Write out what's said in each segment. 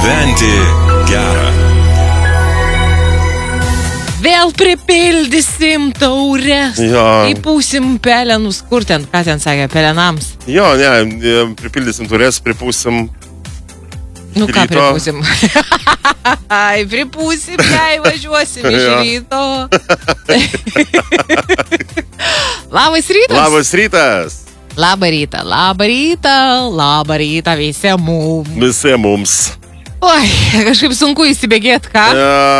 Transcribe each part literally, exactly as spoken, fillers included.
Gyventi gera. Vėl pripildysim taures. Jo. Įpūsim pelenus. Kur ten, ką ten sakė, pelenams? Jo, ne, pripildysim taures, pripūsim. Nu ką ryto. pripūsim? Ai, pripūsim, jei važiuosim iš Jo. ryto. Labas rytas. Labas rytas. Labą rytą, labą rytą, labą rytą visi mums. Visi mums. Oi, kažkaip sunku įsibėgėti, ką?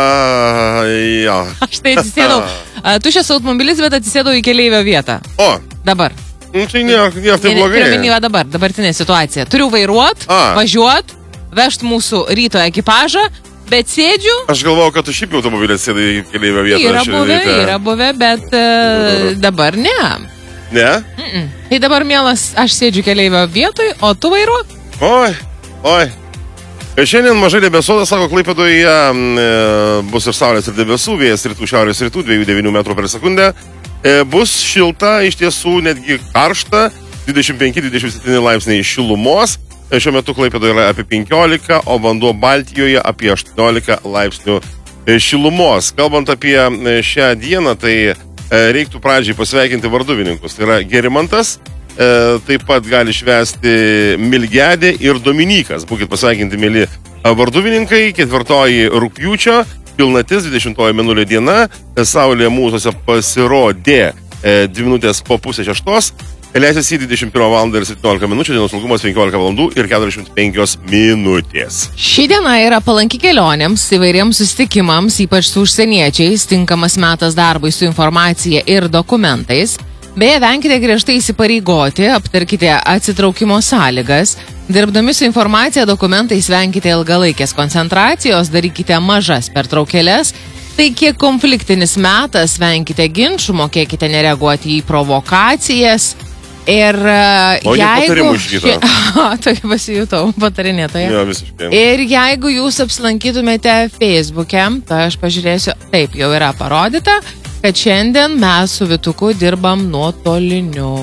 Ja, ja. Aš tai atsisėdau. A, tuščias automobilis, bet atsisėdau į keleivio vietą. O, Dabar. nu, tai nieko, nieko tai Ne, ne, blogai. turiu omeny, va dabar, dabartinė situacija. Turiu vairuot, A. važiuot, vežt mūsų ryto ekipažą, bet sėdžiu. Aš galvojau, kad tu šiaip automobilį sėdai į keleivio vietą. Yra šią buvę, rytą. yra buvę, bet uh, dabar ne. Ne? Mm-mm. Tai dabar, mielas, aš sėdžiu keleivio vietoj, o tu vairuok. Oi, oi. Šiandien mažai debesuotas, sako, Klaipėdoje e, bus ir saulės ir debesų, vėjas rytų šiaurės rytų, dviejų devynių metrų per sekundę. E, bus šilta, iš tiesų netgi karšta, dvidešimt penki dvidešimt septyni laipsniai šilumos. E, šiuo metu Klaipėdoje yra apie penkiolika, o vanduo Baltijoje apie aštuoniolika laipsnių e, šilumos. Kalbant apie e, šią dieną, tai e, reiktų pradžiai pasveikinti varduvininkus. Tai yra Gerimantas. E, taip pat gali švęsti Milgedė ir Dominykas. Būkit pasveikinti, mėly varduvininkai. Ketvirtoji rugpjūčio, pilnatis, dvidešimtoji mėnulio diena. Saulė mūsuose pasirodė e, dvi minutės po pusę šeštos. Leisis į dvidešimt pirmą valandą ir septyniolika minučių, dienos ilgumas penkiolika valandų ir keturiasdešimt penkios minutės. Ši diena yra palanki kelionėms, įvairiems susitikimams, ypač su užsieniečiais, tinkamas metas darbui su informacija ir dokumentais. Beje, venkite griežtai įsipareigoti, aptarkite atsitraukimo sąlygas, dirbdami su informacija dokumentais venkite ilgalaikės koncentracijos, darykite mažas pertraukėles, tai kiek konfliktinis metas, venkite ginčių, mokėkite nereaguoti į provokacijas ir uh, O, jeigu... patarimų iš ryto. Tokia pasijutau patarinėtoje. Jo, visiškai. Ir jeigu jūs apsilankytumėte Facebook'e, tai aš pažiūrėsiu, taip jau yra parodyta, kad šiandien mes su Vituku dirbam nuotoliniu.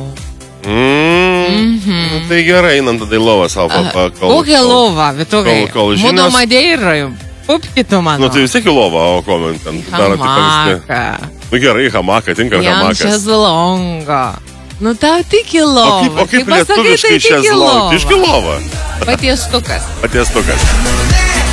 Mm. Mhm. Tai gerai, einam tada į lovą savo. pa- pa- kol- Kokia kol- lova, Vitukai? kol- kol žinios- Mūdo Madeirai, pupkitų mano. Nu tai vis tiek į lovą, o ko man ten daro tik pavyzdį. Hamaką. Nu gerai, hamaką, tinka Jam hamakas. šezlongo. Nu tau tik į O lovą. kaip, o kaip Kai pasakai, lietuviškai tai tik į šias lovą? lovą. Iški lovą. Patiestukas. Patiestukas.